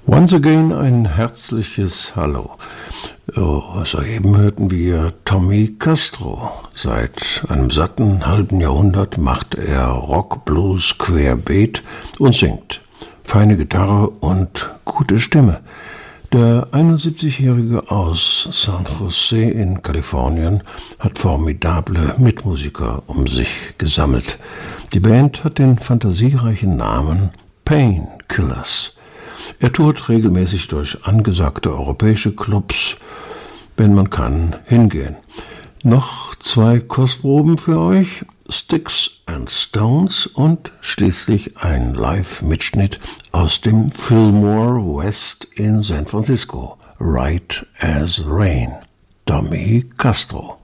Once again ein herzliches Hallo. Soeben hörten wir Tommy Castro. Seit einem satten halben Jahrhundert macht er Rock, Blues, querbeet und singt. Feine Gitarre und gute Stimme. Der 71-Jährige aus San Jose in Kalifornien hat formidable Mitmusiker um sich gesammelt. Die Band hat den fantasiereichen Namen Painkillers. Er tourt regelmäßig durch angesagte europäische Clubs. Wenn man kann, hingehen. Noch 2 Kostproben für euch, Sticks and Stones und schließlich ein Live-Mitschnitt aus dem Fillmore West in San Francisco, Right as Rain, Tommy Castro.